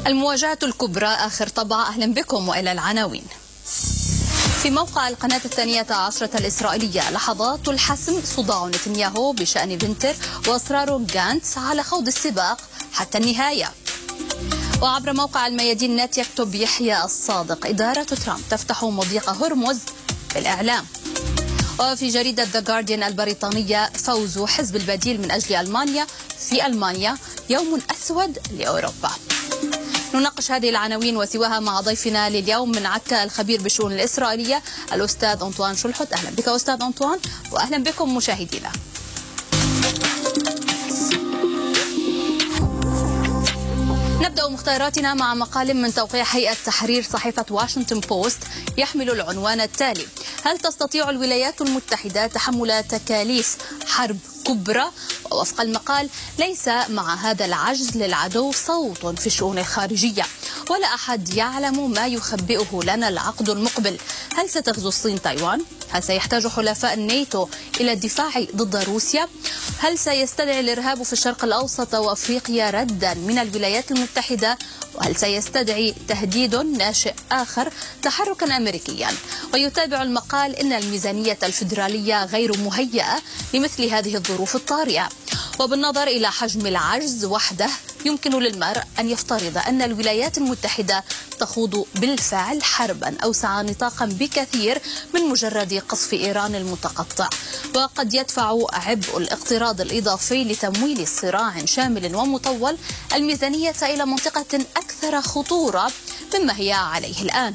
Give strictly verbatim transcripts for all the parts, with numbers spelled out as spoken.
المواجهة الكبرى آخر طبعة. أهلا بكم وإلى العناوين. في موقع القناة الثانية عشرة الإسرائيلية: لحظات الحسم، صداع نتنياهو بشأن فينتر وإصرار غانتس على خوض السباق حتى النهاية. وعبر موقع الميادين نت يكتب يحيى الصادق: إدارة ترامب تفتح مضيق هرمز بالإعلام. وفي جريدة ذا جارديان البريطانية: فوز حزب البديل من أجل ألمانيا في ألمانيا، يوم أسود لأوروبا. نناقش هذه العناوين وسواها مع ضيفنا لليوم من عكا الخبير بالشؤون الإسرائيلية الأستاذ أنطوان شلحت. أهلا بك أستاذ أنطوان، وأهلا بكم مشاهدينا. نبدأ مختاراتنا مع مقال من توقيع هيئة تحرير صحيفة واشنطن بوست يحمل العنوان التالي: هل تستطيع الولايات المتحدة تحمل تكاليف حرب كبرى؟ ووفق المقال: ليس مع هذا العجز للعدو صوت في الشؤون الخارجية، ولا أحد يعلم ما يخبئه لنا العقد المقبل. هل ستغزو الصين تايوان؟ هل سيحتاج حلفاء الناتو إلى الدفاع ضد روسيا؟ هل سيستدعي الإرهاب في الشرق الأوسط وأفريقيا ردا من الولايات المتحدة؟ وهل سيستدعي تهديد ناشئ آخر تحركا أمريكيا؟ ويتابع المقال: إن الميزانية الفيدرالية غير مهيئة لمثل هذه الظروف الطارئة. وبالنظر إلى حجم العجز وحده يمكن للمرء أن يفترض أن الولايات المتحدة تخوض بالفعل حربا أوسع نطاقا بكثير من مجرد قصف إيران المتقطع، وقد يدفع عبء الاقتراض الإضافي لتمويل صراع شامل ومطول الميزانية إلى منطقة أكثر خطورة مما هي عليه الآن.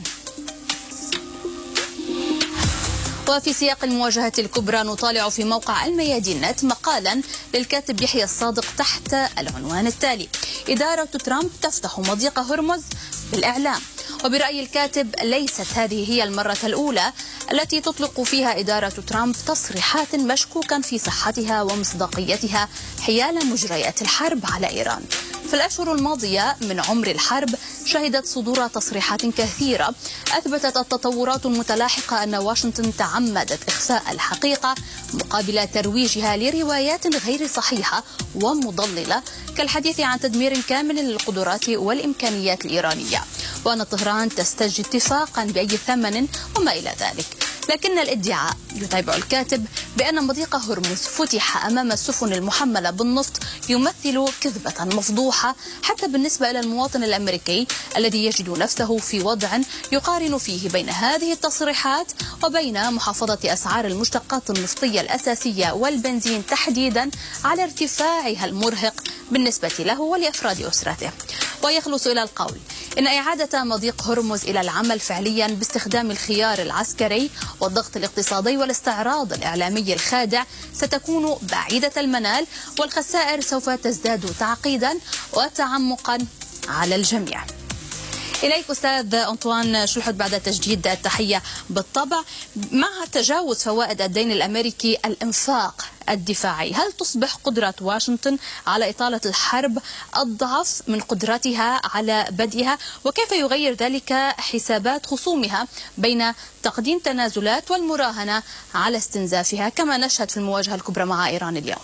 وفي سياق المواجهة الكبرى نطالع في موقع الميادين نت مقالا للكاتب يحيى الصادق تحت العنوان التالي: إدارة ترامب تفتح مضيق هرمز بالإعلام. وبرأي الكاتب ليست هذه هي المرة الأولى التي تطلق فيها إدارة ترامب تصريحات مشكوكا في صحتها ومصداقيتها حيال مجريات الحرب على إيران. في الأشهر الماضية من عمر الحرب شهدت صدور تصريحات كثيرة أثبتت التطورات المتلاحقة أن واشنطن تعمدت إخفاء الحقيقة مقابل ترويجها لروايات غير صحيحة ومضللة، كالحديث عن تدمير كامل للقدرات والإمكانيات الإيرانية، وأن طهران تستجدي اتفاقا بأي ثمن وما إلى ذلك. لكن الادعاء، يتابع الكاتب، بأن مضيق هرمز فتح أمام السفن المحملة بالنفط يمثل كذبة مفضوحة حتى بالنسبة إلى المواطن الأمريكي الذي يجد نفسه في وضع يقارن فيه بين هذه التصريحات وبين محافظة أسعار المشتقات النفطية الأساسية والبنزين تحديدا على ارتفاعها المرهق بالنسبة له ولأفراد أسرته. ويخلص إلى القول إن إعادة مضيق هرمز إلى العمل فعليا باستخدام الخيار العسكري والضغط الاقتصادي والاستعراض الإعلامي الخادع ستكون بعيدة المنال، والخسائر سوف تزداد تعقيدا وتعمقا على الجميع. إليك أستاذ أنطوان شلحت بعد تجديد التحية. بالطبع مع تجاوز فوائد الدين الأمريكي الإنفاق الدفاعي، هل تصبح قدرة واشنطن على إطالة الحرب أضعف من قدرتها على بدءها؟ وكيف يغير ذلك حسابات خصومها بين تقديم تنازلات والمراهنة على استنزافها كما نشهد في المواجهة الكبرى مع إيران اليوم؟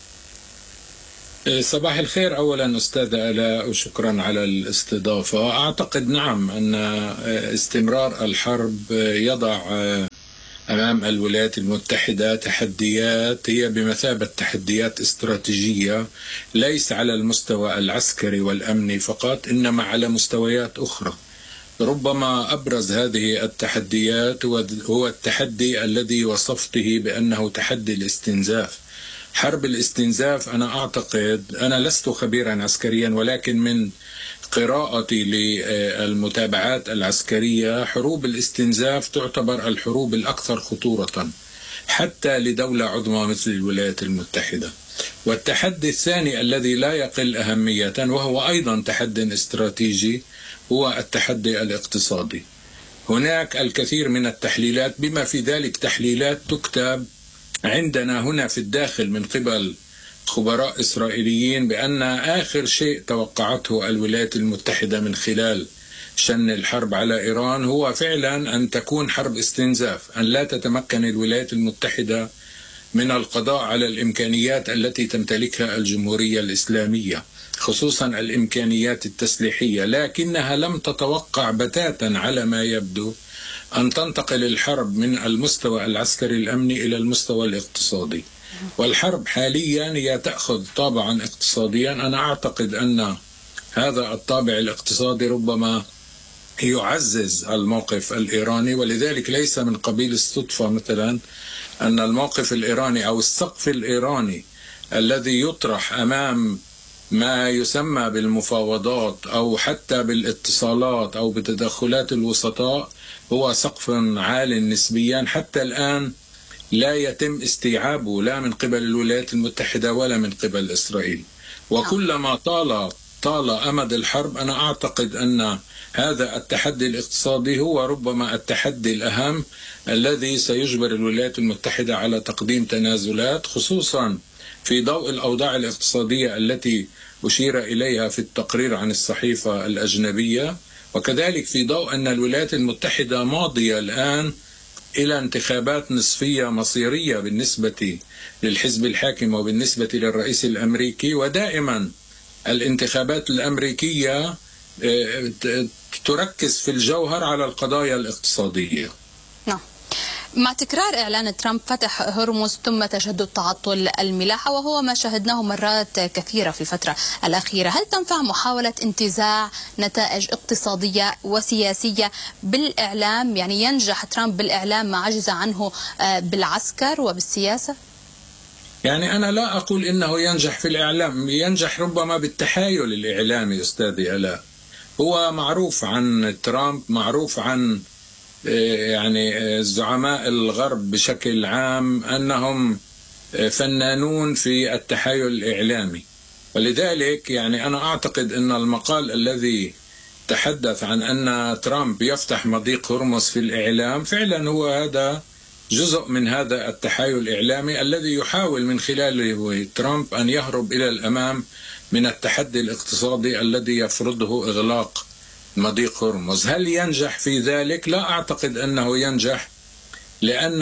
صباح الخير أولا أستاذ آلاء، وشكرا على الاستضافة. أعتقد نعم أن استمرار الحرب يضع أمام الولايات المتحدة تحديات هي بمثابة تحديات استراتيجية، ليس على المستوى العسكري والأمني فقط، إنما على مستويات أخرى. ربما أبرز هذه التحديات هو التحدي الذي وصفته بأنه تحدي الاستنزاف. حرب الاستنزاف، أنا أعتقد، أنا لست خبيرا عسكريا، ولكن من قراءتي للمتابعات العسكرية حروب الاستنزاف تعتبر الحروب الأكثر خطورة حتى لدولة عظمى مثل الولايات المتحدة. والتحدي الثاني الذي لا يقل أهمية وهو أيضا تحدي استراتيجي هو التحدي الاقتصادي. هناك الكثير من التحليلات بما في ذلك تحليلات تكتب عندنا هنا في الداخل من قبل خبراء إسرائيليين بأن آخر شيء توقعته الولايات المتحدة من خلال شن الحرب على إيران هو فعلا أن تكون حرب استنزاف، أن لا تتمكن الولايات المتحدة من القضاء على الإمكانيات التي تمتلكها الجمهورية الإسلامية. خصوصا الإمكانيات التسليحية، لكنها لم تتوقع بتاتا على ما يبدو أن تنتقل الحرب من المستوى العسكري الأمني إلى المستوى الاقتصادي. والحرب حاليا هي تأخذ طابعا اقتصاديا. أنا أعتقد أن هذا الطابع الاقتصادي ربما يعزز الموقف الإيراني، ولذلك ليس من قبيل الصدفة مثلا أن الموقف الإيراني أو السقف الإيراني الذي يطرح أمام ما يسمى بالمفاوضات أو حتى بالاتصالات أو بتدخلات الوسطاء هو سقف عال نسبيا حتى الآن لا يتم استيعابه لا من قبل الولايات المتحدة ولا من قبل إسرائيل. وكلما طال طال أمد الحرب أنا أعتقد أن هذا التحدي الاقتصادي هو ربما التحدي الأهم الذي سيجبر الولايات المتحدة على تقديم تنازلات، خصوصا في ضوء الأوضاع الاقتصادية التي أشير إليها في التقرير عن الصحيفة الأجنبية، وكذلك في ضوء أن الولايات المتحدة ماضية الآن إلى انتخابات نصفية مصيرية بالنسبة للحزب الحاكم وبالنسبة للرئيس الأمريكي. ودائما الانتخابات الأمريكية تركز في الجوهر على القضايا الاقتصادية. نعم. مع تكرار إعلان ترامب فتح هرمز ثم تشدد تعطل الملاحة وهو ما شاهدناه مرات كثيرة في الفترة الأخيرة، هل تنفع محاولة انتزاع نتائج اقتصادية وسياسية بالإعلام؟ يعني ينجح ترامب بالإعلام ما عجز عنه بالعسكر وبالسياسة؟ يعني أنا لا أقول إنه ينجح في الإعلام، ينجح ربما بالتحايل الإعلامي أستاذي ألاء. هو معروف عن ترامب، معروف عن يعني زعماء الغرب بشكل عام أنهم فنانون في التحايل الإعلامي، ولذلك يعني أنا أعتقد أن المقال الذي تحدث عن أن ترامب يفتح مضيق هرمز في الإعلام فعلا هو هذا جزء من هذا التحايل الإعلامي الذي يحاول من خلاله ترامب أن يهرب إلى الأمام من التحدي الاقتصادي الذي يفرضه إغلاق مضيق هرمز. هل ينجح في ذلك؟ لا أعتقد أنه ينجح، لأن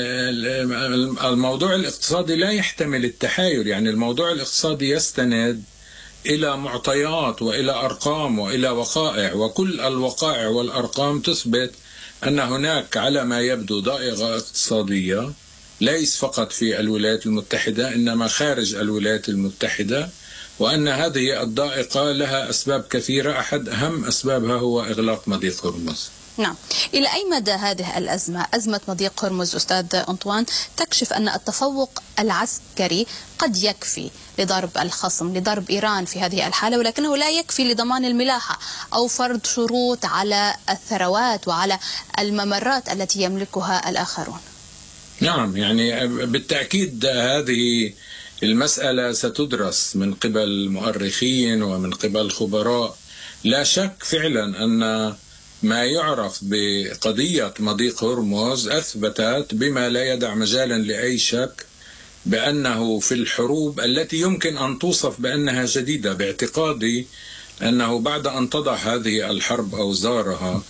الموضوع الاقتصادي لا يحتمل التحايل. يعني الموضوع الاقتصادي يستند إلى معطيات وإلى أرقام وإلى وقائع، وكل الوقائع والأرقام تثبت أن هناك على ما يبدو ضائقة اقتصادية ليس فقط في الولايات المتحدة إنما خارج الولايات المتحدة، وأن هذه الضائقة لها أسباب كثيرة، أحد أهم أسبابها هو إغلاق مضيق هرمز. نعم. إلى أي مدى هذه الأزمة، أزمة مضيق هرمز أستاذ أنطوان، تكشف أن التفوق العسكري قد يكفي لضرب الخصم، لضرب إيران في هذه الحالة، ولكنه لا يكفي لضمان الملاحة أو فرض شروط على الثروات وعلى الممرات التي يملكها الآخرون؟ نعم، يعني بالتأكيد هذه المسألة ستدرس من قبل مؤرخين ومن قبل خبراء. لا شك فعلا أن ما يعرف بقضية مضيق هرمز أثبتت بما لا يدع مجالا لأي شك بأنه في الحروب التي يمكن أن توصف بأنها جديدة، باعتقادي أنه بعد أن تضع هذه الحرب أوزارها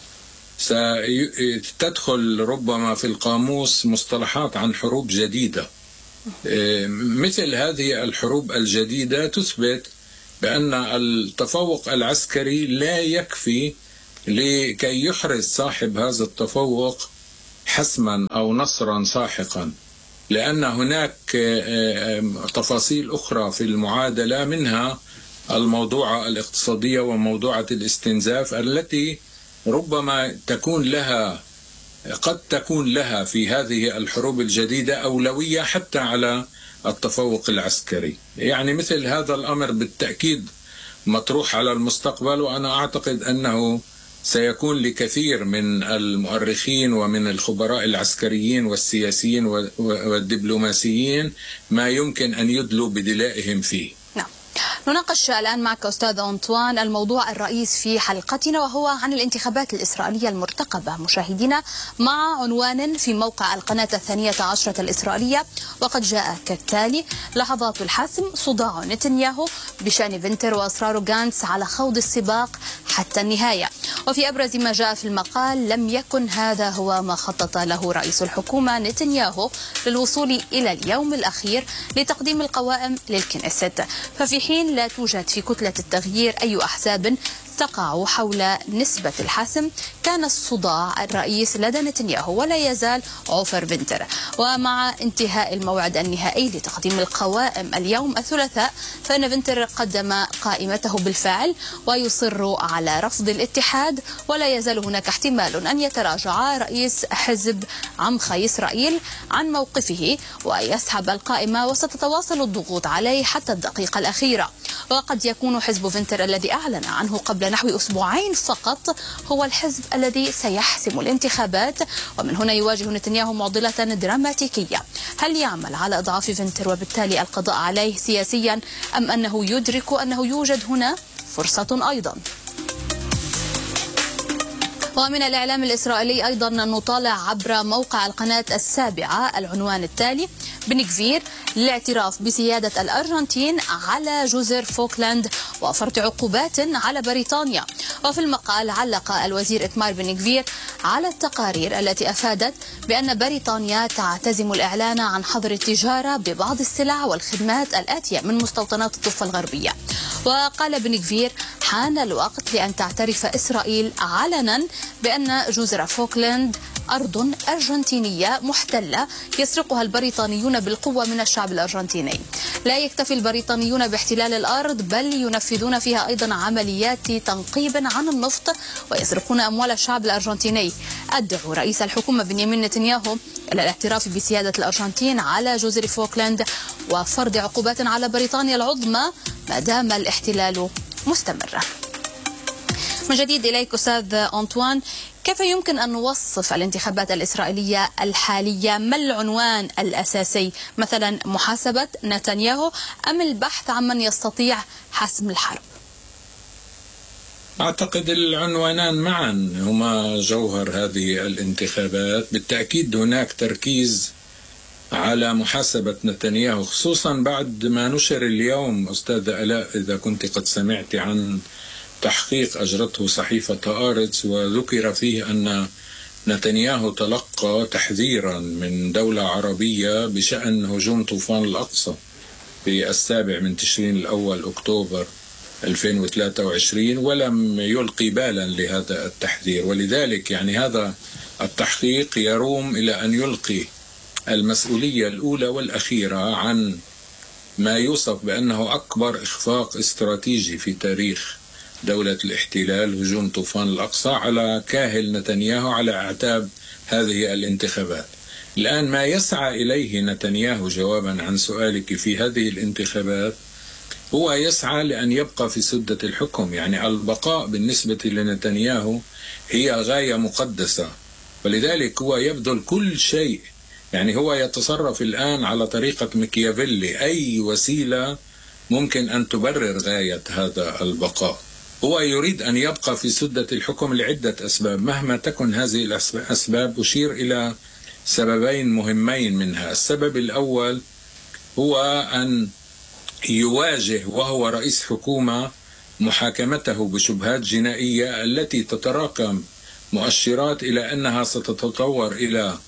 ستدخل ربما في القاموس مصطلحات عن حروب جديدة. مثل هذه الحروب الجديدة تثبت بأن التفوق العسكري لا يكفي لكي يحرز صاحب هذا التفوق حسما أو نصرا ساحقا، لأن هناك تفاصيل أخرى في المعادلة، منها الموضوعة الاقتصادية وموضوعة الاستنزاف التي ربما تكون لها قد تكون لها في هذه الحروب الجديدة أولوية حتى على التفوق العسكري. يعني مثل هذا الأمر بالتأكيد مطروح على المستقبل، وأنا أعتقد أنه سيكون لكثير من المؤرخين ومن الخبراء العسكريين والسياسيين والدبلوماسيين ما يمكن أن يدلوا بدلائهم فيه. نناقش الآن معك أستاذ أنطوان الموضوع الرئيس في حلقتنا، وهو عن الانتخابات الإسرائيلية المرتقبة مشاهدينا، مع عنوان في موقع القناة الثانية عشرة الإسرائيلية، وقد جاء كالتالي: لحظات الحسم، صداع نتنياهو بشأن فينتر وأصرار غانتس على خوض السباق حتى النهاية. وفي أبرز ما جاء في المقال: لم يكن هذا هو ما خطط له رئيس الحكومة نتنياهو للوصول إلى اليوم الأخير لتقديم القوائم للكنيست. ففي حين حين لا توجد في كتلة التغيير أي أحزاب تقع حول نسبة الحسم، كان الصداع الرئيس لدى نتنياهو ولا يزال عوفر فينتر. ومع انتهاء الموعد النهائي لتقديم القوائم اليوم الثلاثاء، فإن فينتر قدم قائمته بالفعل ويصر على رفض الاتحاد، ولا يزال هناك احتمال أن يتراجع رئيس حزب عمخ إسرائيل عن موقفه ويسحب القائمة، وستتواصل الضغوط عليه حتى الدقيقة الأخيرة. وقد يكون حزب فينتر الذي أعلن عنه قبل نحو أسبوعين فقط هو الحزب الذي سيحسم الانتخابات، ومن هنا يواجه نتنياهو معضلة دراماتيكية. هل يعمل على إضعاف فينتر وبالتالي القضاء عليه سياسيا، أم أنه يدرك أنه يوجد هنا فرصة أيضا؟ ومن الإعلام الإسرائيلي أيضا نطالع عبر موقع القناة السابعة العنوان التالي: بن غفير للاعتراف بسيادة الأرجنتين على جزر فوكلاند وفرض عقوبات على بريطانيا. وفي المقال علق الوزير إتمار بن غفير على التقارير التي أفادت بأن بريطانيا تعتزم الإعلان عن حظر التجارة ببعض السلع والخدمات الآتية من مستوطنات الضفة الغربية. وقال بن غفير: حان الوقت لأن تعترف إسرائيل علنا بأن جزر فوكلاند أرض أرجنتينية محتلة يسرقها البريطانيون بالقوة من الشعب الأرجنتيني. لا يكتفي البريطانيون باحتلال الأرض، بل ينفذون فيها أيضا عمليات تنقيب عن النفط ويسرقون أموال الشعب الأرجنتيني. أدعو رئيس الحكومة بنيامين نتنياهو إلى الاعتراف بسيادة الأرجنتين على جزر فوكلاند وفرض عقوبات على بريطانيا العظمى ما دام الاحتلال مستمرا. من جديد إليك أستاذ أنطوان، كيف يمكن أن نوصف الانتخابات الإسرائيلية الحالية؟ ما العنوان الأساسي؟ مثلا محاسبة نتنياهو أم البحث عن من يستطيع حسم الحرب؟ أعتقد العنوانان معا هما جوهر هذه الانتخابات. بالتأكيد هناك تركيز على محاسبة نتنياهو، خصوصا بعد ما نشر اليوم أستاذ آلاء، إذا كنت قد سمعت عن تحقيق أجرته صحيفة آرتس، وذكر فيه أن نتنياهو تلقى تحذيرا من دولة عربية بشأن هجوم طوفان الأقصى في السابع من تشرين الأول أكتوبر ألفين وثلاثة وعشرين، ولم يلقي بالا لهذا التحذير. ولذلك يعني هذا التحقيق يروم إلى أن يلقي المسؤولية الأولى والأخيرة عن ما يوصف بأنه أكبر إخفاق استراتيجي في تاريخ دولة الاحتلال، هجوم طوفان الأقصى، على كاهل نتنياهو على أعتاب هذه الانتخابات. الآن ما يسعى إليه نتنياهو جوابا عن سؤالك في هذه الانتخابات هو يسعى لأن يبقى في سدة الحكم. يعني البقاء بالنسبة لنتنياهو هي غاية مقدسة، ولذلك هو يبذل كل شيء. يعني هو يتصرف الآن على طريقة ميكيافيلي، أي وسيلة ممكن أن تبرر غاية هذا البقاء. هو يريد أن يبقى في سدة الحكم لعدة أسباب، مهما تكن هذه الأسباب. أشير إلى سببين مهمين منها. السبب الأول هو أن يواجه وهو رئيس حكومة محاكمته بشبهات جنائية التي تتراكم مؤشرات إلى أنها ستتطور إلى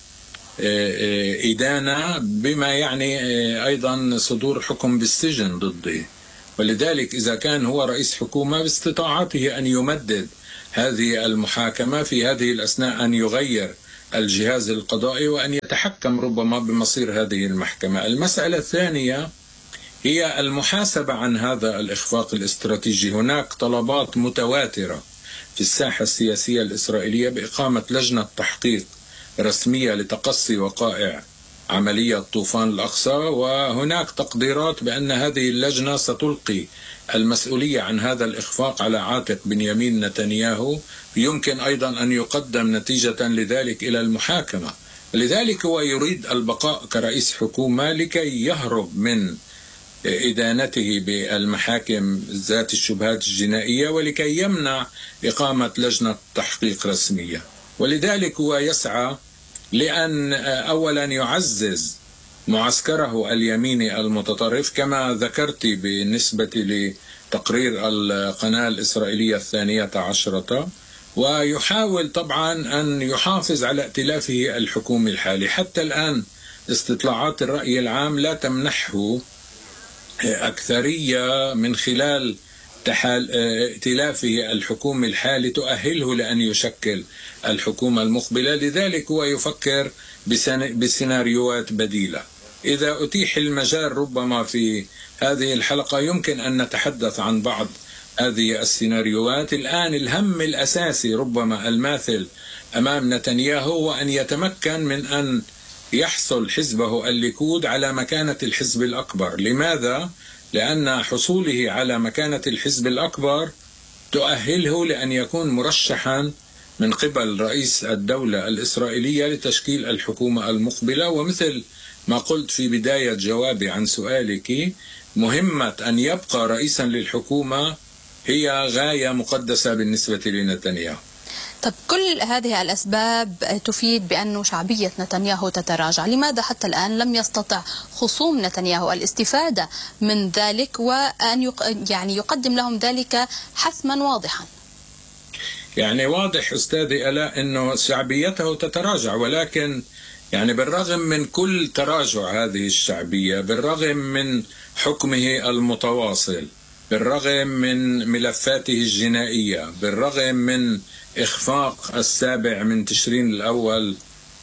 إدانة، بما يعني أيضا صدور حكم بالسجن ضده. ولذلك إذا كان هو رئيس حكومة باستطاعته أن يمدد هذه المحاكمة، في هذه الأثناء أن يغير الجهاز القضائي وأن يتحكم ربما بمصير هذه المحكمة. المسألة الثانية هي المحاسبة عن هذا الإخفاق الاستراتيجي. هناك طلبات متواترة في الساحة السياسية الإسرائيلية بإقامة لجنة تحقيق رسمية لتقصي وقائع عملية طوفان الأقصى، وهناك تقديرات بأن هذه اللجنة ستلقي المسؤولية عن هذا الإخفاق على عاتق بنيامين نتنياهو. يمكن أيضا أن يقدم نتيجة لذلك إلى المحاكمة. لذلك هو يريد البقاء كرئيس حكومة لكي يهرب من إدانته بالمحاكم ذات الشبهات الجنائية، ولكي يمنع إقامة لجنة تحقيق رسمية. ولذلك هو يسعى لأن أولا يعزز معسكره اليميني المتطرف كما ذكرت بالنسبة لتقرير القناة الإسرائيلية الثانية عشرة، ويحاول طبعا أن يحافظ على ائتلافه الحكومي الحالي. حتى الآن استطلاعات الرأي العام لا تمنحه أكثرية من خلال ائتلافه الحكومي الحالي تؤهله لأن يشكل الحكومة المقبلة. لذلك هو يفكر بسيناريوهات بديلة. إذا أتيح المجال ربما في هذه الحلقة يمكن أن نتحدث عن بعض هذه السيناريوهات. الآن الهم الأساسي ربما الماثل أمام نتنياهو هو أن يتمكن من أن يحصل حزبه الليكود على مكانة الحزب الأكبر. لماذا؟ لأن حصوله على مكانة الحزب الأكبر تؤهله لأن يكون مرشحا من قبل رئيس الدولة الإسرائيلية لتشكيل الحكومة المقبلة. ومثل ما قلت في بداية جوابي عن سؤالك، مهمة أن يبقى رئيسا للحكومة هي غاية مقدسة بالنسبة لنتنياهو. طب كل هذه الأسباب تفيد بأن شعبية نتنياهو تتراجع، لماذا حتى الآن لم يستطع خصوم نتنياهو الاستفادة من ذلك وأن يق... يعني يقدم لهم ذلك حسما واضحا؟ يعني واضح أستاذي ألا أنه شعبيته تتراجع، ولكن يعني بالرغم من كل تراجع هذه الشعبية، بالرغم من حكمه المتواصل، بالرغم من ملفاته الجنائية، بالرغم من إخفاق السابع من تشرين الأول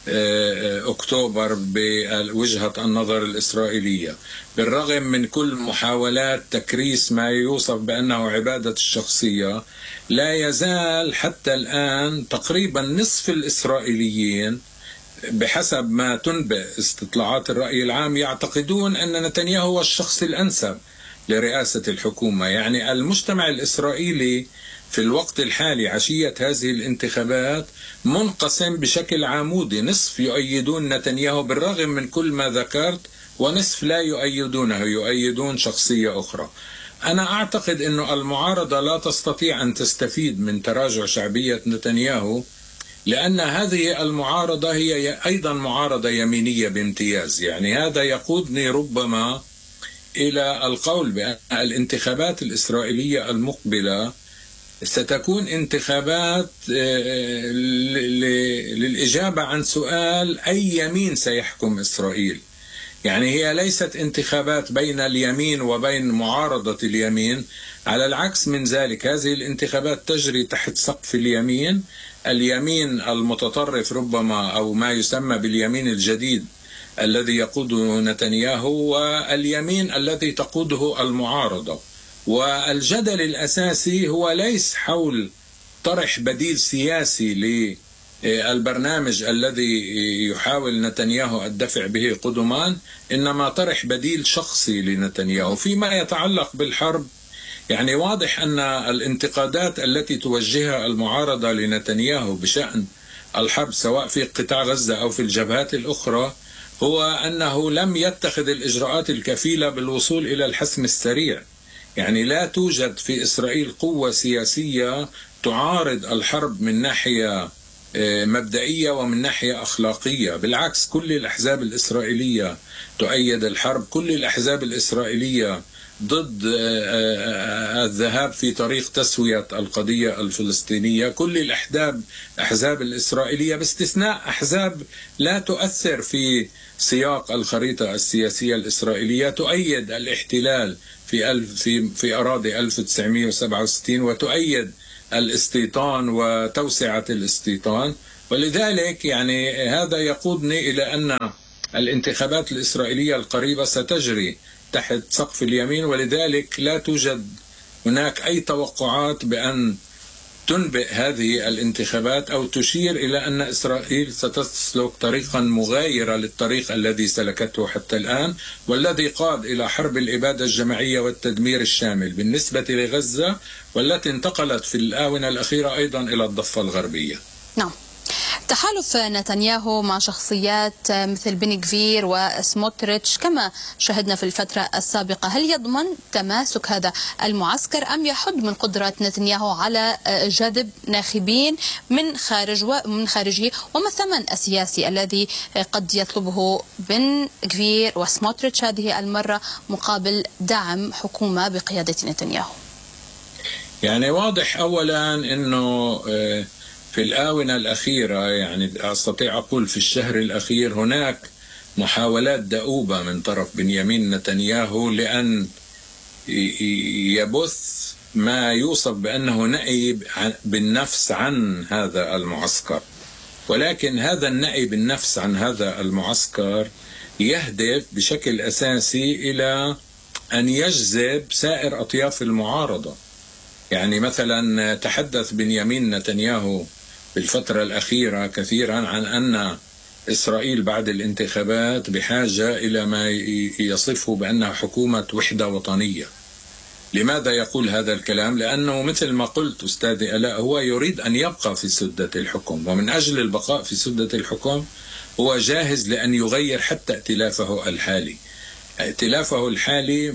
أكتوبر بوجهة النظر الإسرائيلية، بالرغم من كل محاولات تكريس ما يوصف بأنه عبادة الشخصية، لا يزال حتى الآن تقريبا نصف الإسرائيليين بحسب ما تنبئ استطلاعات الرأي العام يعتقدون أن نتنياهو هو الشخص الأنسب لرئاسة الحكومة. يعني المجتمع الإسرائيلي في الوقت الحالي عشية هذه الانتخابات منقسم بشكل عمودي، نصف يؤيدون نتنياهو بالرغم من كل ما ذكرت، ونصف لا يؤيدونه، يؤيدون شخصية أخرى. أنا أعتقد أن المعارضة لا تستطيع أن تستفيد من تراجع شعبية نتنياهو، لأن هذه المعارضة هي أيضا معارضة يمينية بامتياز. يعني هذا يقودني ربما إلى القول بأن الانتخابات الإسرائيلية المقبلة ستكون انتخابات للإجابة عن سؤال أي يمين سيحكم إسرائيل. يعني هي ليست انتخابات بين اليمين وبين معارضة اليمين، على العكس من ذلك هذه الانتخابات تجري تحت سقف اليمين، اليمين المتطرف ربما أو ما يسمى باليمين الجديد الذي يقوده نتنياهو، واليمين الذي تقوده المعارضة. والجدل الأساسي هو ليس حول طرح بديل سياسي للبرنامج الذي يحاول نتنياهو الدفع به قدما، إنما طرح بديل شخصي لنتنياهو. فيما يتعلق بالحرب، يعني واضح أن الانتقادات التي توجهها المعارضة لنتنياهو بشأن الحرب سواء في قطاع غزة أو في الجبهات الأخرى هو أنه لم يتخذ الإجراءات الكفيلة بالوصول إلى الحسم السريع. يعني لا توجد في إسرائيل قوة سياسية تعارض الحرب من ناحية مبدئية ومن ناحية أخلاقية. بالعكس كل الأحزاب الإسرائيلية تؤيد الحرب، كل الأحزاب الإسرائيلية ضد الذهاب في طريق تسوية القضية الفلسطينية، كل الأحزاب أحزاب الإسرائيلية باستثناء أحزاب لا تؤثر في سياق الخريطة السياسية الإسرائيلية تؤيد الاحتلال في ألف في في أراضي ألف وتسعمئة وسبعة وستين وتؤيد الاستيطان وتوسعة الاستيطان. ولذلك يعني هذا يقودني إلى أن الانتخابات الإسرائيلية القريبة ستجري تحت سقف اليمين، ولذلك لا توجد هناك أي توقعات بأن تنبئ هذه الانتخابات أو تشير إلى أن إسرائيل ستسلك طريقا مغايرا للطريق الذي سلكته حتى الآن، والذي قاد إلى حرب الإبادة الجماعية والتدمير الشامل بالنسبة لغزة، والتي انتقلت في الآونة الأخيرة أيضا إلى الضفة الغربية. نعم. تحالف نتنياهو مع شخصيات مثل بن غفير وسموتريتش كما شهدنا في الفترة السابقة، هل يضمن تماسك هذا المعسكر أم يحد من قدرة نتنياهو على جذب ناخبين من خارج ومن خارجه؟ وما الثمن السياسي الذي قد يطلبه بن غفير وسموتريتش هذه المرة مقابل دعم حكومة بقيادة نتنياهو؟ يعني واضح أولا أنه في الآونة الأخيرة، يعني أستطيع أقول في الشهر الأخير، هناك محاولات دؤوبة من طرف بنيامين نتنياهو لأن يبث ما يوصف بأنه نأي بالنفس عن هذا المعسكر، ولكن هذا النأي بالنفس عن هذا المعسكر يهدف بشكل أساسي إلى أن يجذب سائر أطياف المعارضة. يعني مثلا تحدث بنيامين نتنياهو في الفترة الأخيرة كثيرا عن أن إسرائيل بعد الانتخابات بحاجة إلى ما يصفه بأنها حكومة وحدة وطنية. لماذا يقول هذا الكلام؟ لأنه مثل ما قلت أستاذي ألاء، هو يريد أن يبقى في سدة الحكم، ومن أجل البقاء في سدة الحكم هو جاهز لأن يغير حتى ائتلافه الحالي. ائتلافه الحالي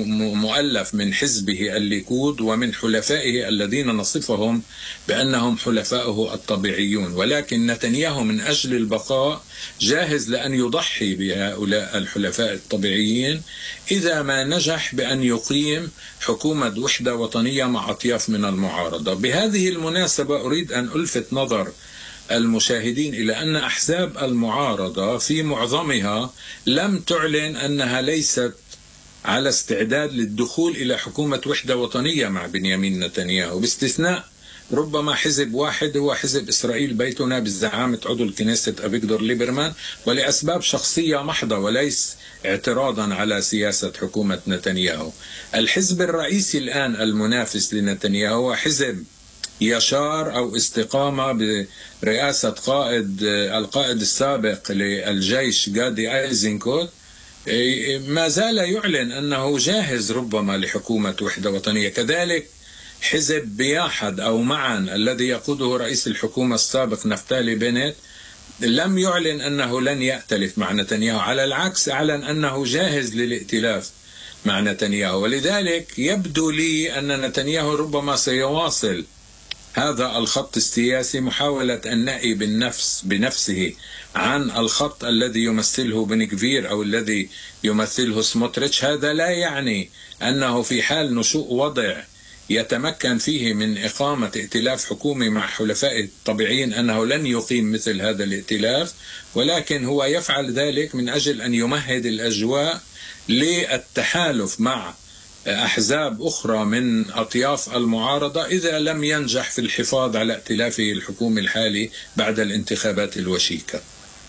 مؤلف من حزبه الليكود ومن حلفائه الذين نصفهم بأنهم حلفائه الطبيعيون، ولكن نتنياهو من أجل البقاء جاهز لأن يضحي بهؤلاء الحلفاء الطبيعيين إذا ما نجح بأن يقيم حكومة وحدة وطنية مع أطياف من المعارضة. بهذه المناسبة أريد أن ألفت نظر المشاهدين إلى أن أحزاب المعارضة في معظمها لم تعلن أنها ليست على استعداد للدخول إلى حكومة وحدة وطنية مع بنيامين نتنياهو، باستثناء ربما حزب واحد هو حزب إسرائيل بيتنا بزعامة عضو الكنيسة أفيغدور ليبرمان، ولأسباب شخصية محضة وليس اعتراضا على سياسة حكومة نتنياهو. الحزب الرئيسي الآن المنافس لنتنياهو هو حزب يشار أو استقامة برئاسة قائد القائد السابق للجيش غادي أيزنكوت، ما زال يعلن أنه جاهز ربما لحكومة وحدة وطنية. كذلك حزب بياحد أو معا الذي يقوده رئيس الحكومة السابق نفتالي بنت لم يعلن أنه لن يأتلف مع نتنياهو، على العكس أعلن أنه جاهز للائتلاف مع نتنياهو. ولذلك يبدو لي أن نتنياهو ربما سيواصل هذا الخط السياسي، محاولة النأي بالنفس بنفسه عن الخط الذي يمثله بن غفير أو الذي يمثله سموتريتش. هذا لا يعني أنه في حال نشوء وضع يتمكن فيه من إقامة ائتلاف حكومي مع حلفائه الطبيعيين أنه لن يقيم مثل هذا الائتلاف، ولكن هو يفعل ذلك من أجل أن يمهد الأجواء للتحالف مع أحزاب أخرى من أطياف المعارضة إذا لم ينجح في الحفاظ على ائتلافه الحكومي الحالي بعد الانتخابات الوشيكة.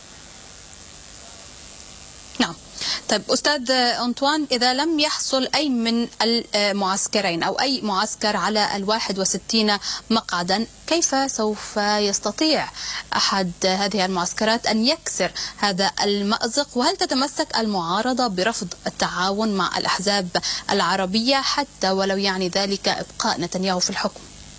نعم. طيب أستاذ أنطوان، إذا لم يحصل أي من المعسكرين أو أي معسكر على الواحد وستين مقعدا، كيف سوف يستطيع أحد هذه المعسكرات أن يكسر هذا المأزق؟ وهل تتمسك المعارضة برفض التعاون مع الأحزاب العربية حتى ولو يعني ذلك إبقاء نتنياهو في الحكم؟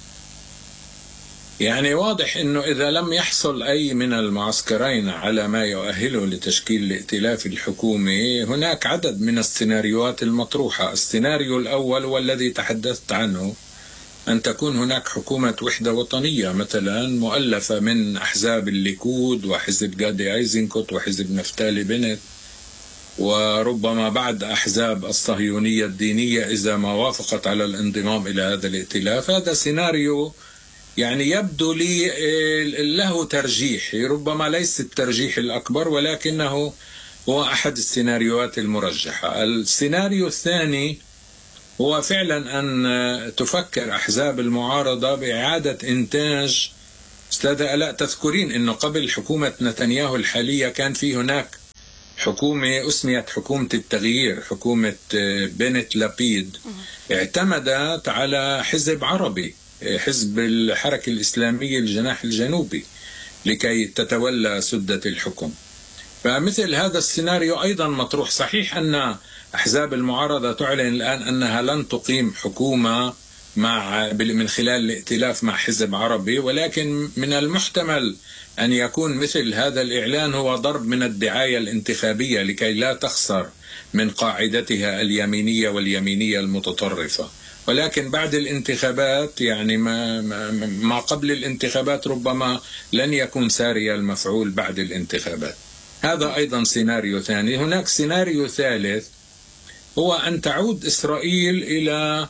يعني واضح أنه إذا لم يحصل أي من المعسكرين على ما يؤهله لتشكيل الائتلاف الحكومي، هناك عدد من السيناريوهات المطروحة. السيناريو الأول والذي تحدثت عنه، أن تكون هناك حكومة وحدة وطنية مثلا مؤلفة من أحزاب الليكود وحزب غادي أيزنكوت وحزب نفتالي بنت وربما بعد أحزاب الصهيونية الدينية إذا ما وافقت على الانضمام إلى هذا الائتلاف. هذا سيناريو يعني يبدو لي له ترجيح، ربما ليس الترجيح الأكبر ولكنه هو أحد السيناريوهات المرجحة. السيناريو الثاني هو فعلا أن تفكر أحزاب المعارضة بإعادة إنتاج. أستاذة ألاء، تذكرين أنه قبل حكومة نتنياهو الحالية كان في هناك حكومة اسميت حكومة التغيير، حكومة بنت لابيد، اعتمدت على حزب عربي، حزب الحركة الإسلامية الجناح الجنوبي، لكي تتولى سدة الحكم. فمثل هذا السيناريو أيضا مطروح. صحيح أن أحزاب المعارضة تعلن الآن أنها لن تقيم حكومة مع من خلال الائتلاف مع حزب عربي، ولكن من المحتمل أن يكون مثل هذا الإعلان هو ضرب من الدعاية الانتخابية لكي لا تخسر من قاعدتها اليمينية واليمينية المتطرفة. ولكن بعد الانتخابات يعني ما, ما قبل الانتخابات ربما لن يكون ساري المفعول بعد الانتخابات. هذا أيضا سيناريو ثاني. هناك سيناريو ثالث هو أن تعود إسرائيل إلى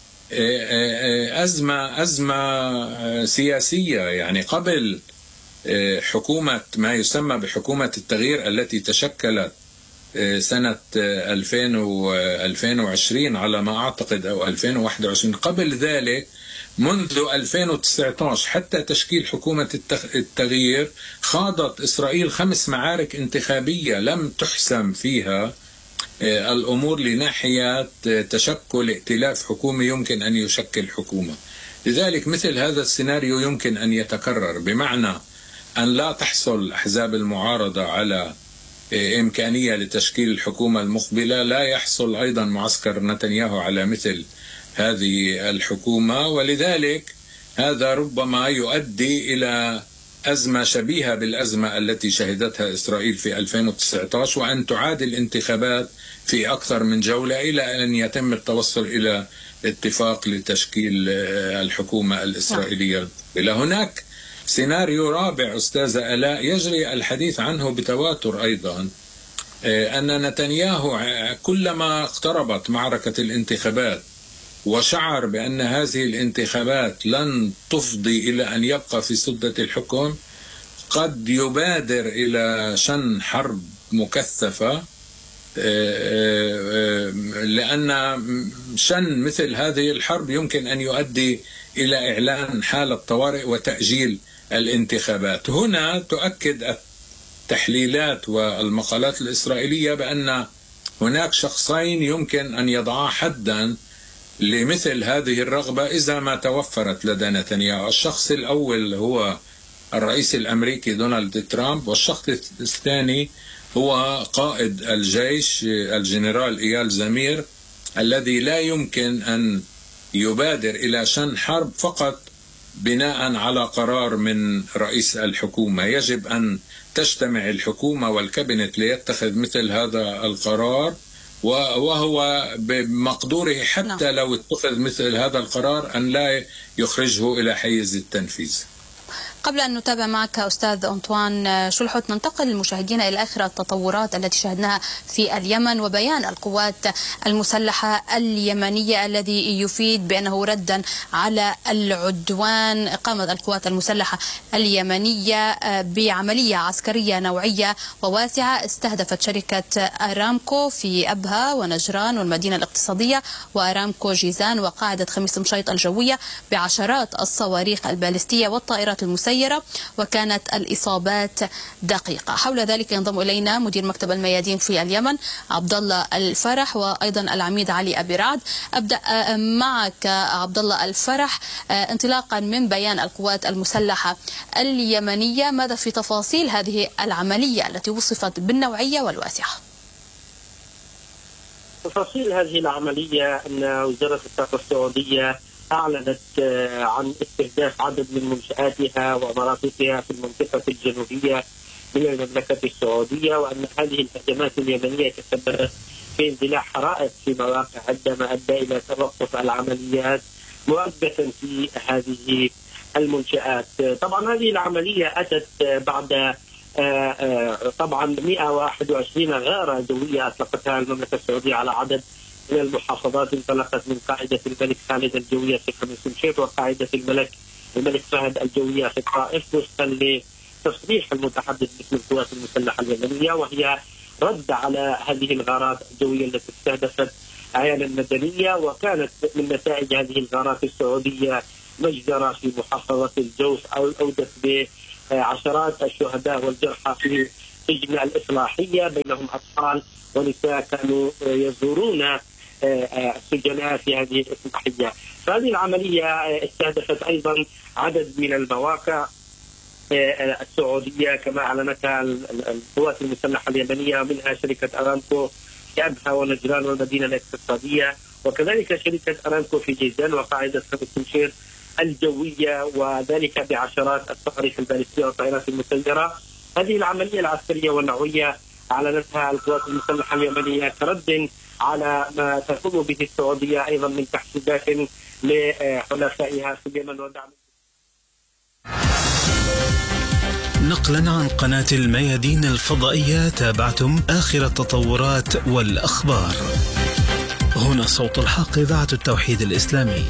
أزمة أزمة سياسية. يعني قبل حكومة ما يسمى بحكومة التغيير التي تشكلت سنة ألفين وعشرين على ما أعتقد أو ألفين وواحد وعشرين. قبل ذلك منذ ألفين وتسعة عشر حتى تشكيل حكومة التغيير خاضت إسرائيل خمس معارك انتخابية لم تحسم فيها الأمور لناحية تشكل ائتلاف حكومي يمكن أن يشكل حكومة. لذلك مثل هذا السيناريو يمكن أن يتكرر، بمعنى أن لا تحصل أحزاب المعارضة على إمكانية لتشكيل الحكومة المقبلة، لا يحصل أيضا معسكر نتنياهو على مثل هذه الحكومة، ولذلك هذا ربما يؤدي إلى أزمة شبيهة بالأزمة التي شهدتها إسرائيل في ألفين وتسعة عشر، وأن تعاد الانتخابات في أكثر من جولة إلى أن يتم التوصل إلى اتفاق لتشكيل الحكومة الإسرائيلية. إلى هناك سيناريو رابع أستاذة آلاء يجري الحديث عنه بتواتر أيضا، أن نتنياهو كلما اقتربت معركة الانتخابات وشعر بأن هذه الانتخابات لن تفضي إلى أن يبقى في سدة الحكم قد يبادر إلى شن حرب مكثفة، لأن شن مثل هذه الحرب يمكن أن يؤدي إلى إعلان حالة طوارئ وتأجيل الانتخابات. هنا تؤكد التحليلات والمقالات الإسرائيلية بأن هناك شخصين يمكن أن يضعا حدا لمثل هذه الرغبة إذا ما توفرت لدى نتنياهو. الشخص الأول هو الرئيس الأمريكي دونالد ترامب، والشخص الثاني هو قائد الجيش الجنرال إيال زمير، الذي لا يمكن أن يبادر إلى شن حرب فقط بناء على قرار من رئيس الحكومة. يجب أن تجتمع الحكومة والكابينت ليتخذ مثل هذا القرار، وهو بمقدوره حتى لو اتخذ مثل هذا القرار أن لا يخرجه إلى حيز التنفيذ. قبل أن نتابع معك أستاذ أنطوان شلحوت، ننتقل المشاهدين إلى آخر التطورات التي شهدناها في اليمن وبيان القوات المسلحة اليمنية الذي يفيد بأنه ردا على العدوان قامت القوات المسلحة اليمنية بعملية عسكرية نوعية وواسعة استهدفت شركة أرامكو في أبها ونجران والمدينة الاقتصادية وأرامكو جيزان وقاعدة خميس مشيط الجوية بعشرات الصواريخ البالستية والطائرات المسيرة، وكانت الإصابات دقيقة. حول ذلك ينضم إلينا مدير مكتب الميادين في اليمن عبد الله الفرح وأيضا العميد علي أبي رعد. أبدأ معك عبد الله الفرح، انطلاقا من بيان القوات المسلحة اليمنية، ماذا في تفاصيل هذه العملية التي وصفت بالنوعية والواسعة؟ تفاصيل هذه العملية أن وزارة الطاقة السعودية أعلنت عن استهداف عدد من منشآتها ومرافقها في المنطقة الجنوبية من المملكة السعودية، وأن هذه الهجمات اليمنية تسببت في اندلاع حرائق في مواقع عندما أدى إلى توقف العمليات مؤقتا في هذه المنشآت. طبعا هذه العملية أتت بعد طبعا مئة وواحد وعشرين غارة جوية أطلقتها المملكة السعودية على عدد من المحافظات، انطلقت من قاعدة الملك خالد الجوية في خميس مشيط وقاعدة الملك الملك فهد الجوية في الطائف، وفقا لتصريح المتحدث باسم القوات المسلحة اليمنية، وهي رد على هذه الغارات الجوية التي استهدفت عيانا مدنية. وكانت من نتائج هذه الغارات السعودية مجزرة في محافظة الجوف أودت بعشرات الشهداء والجرحى في سجن الإصلاحية، بينهم أطفال ونساء كانوا يزورون السجناء في هذه الإصلاحية. فهذه العملية استهدفت أيضا عدد من المواقع السعودية كما أعلنتها القوات المسلحة اليمنية، منها شركة أرامكو في أبها ونجران والمدينة الاقتصادية، وكذلك شركة أرامكو في جيزان وقاعدة خميس مشيط الجوية، وذلك بعشرات الصواريخ البالستية والطائرات المسيرة. هذه العملية العسكرية والنوعية أعلنتها القوات المسلحة اليمنية كرد على ما تقوم به السعودية أيضا من تحديدات لحلفائها في اليمن ودعم. نقلا عن قناة الميادين الفضائية تابعتم آخر التطورات والأخبار. هنا صوت الحق إذاعة التوحيد الإسلامي.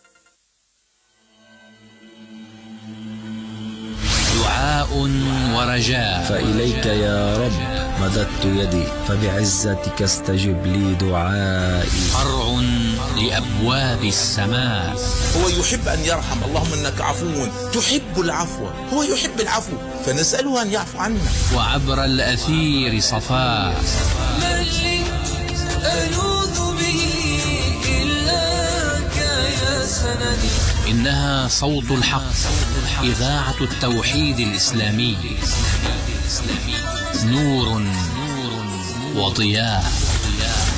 دعاء ورجاء والرجاء. فإليك يا رب مددت يدي، فبعزتك استجب لي دعائي. فرع لأبواب السماء. هو يحب أن يرحم، اللهم إنك عفو تحب العفو، هو يحب العفو فنسأله أن يعفو عنا. وعبر الأثير صفاء. ألوذ به إلاك يا سندي. إنها صوت الحق، إذاعة التوحيد الإسلامي، نور وضياء.